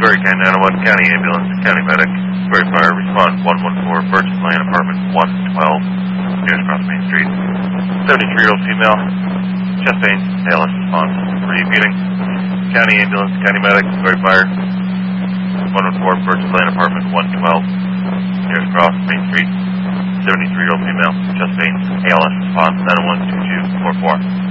Berry County 911, County Ambulance, County Medic, Berry Fire, respond 114, Birches Lane, apartment 112, near across Main Street. 73-year-old female, chest pain, ALS response. Repeating, County Ambulance, County Medic, Berry Fire, 114, Birches Lane, apartment 112, near across Main Street. 73-year-old female, chest pain, ALS response, 901-2244.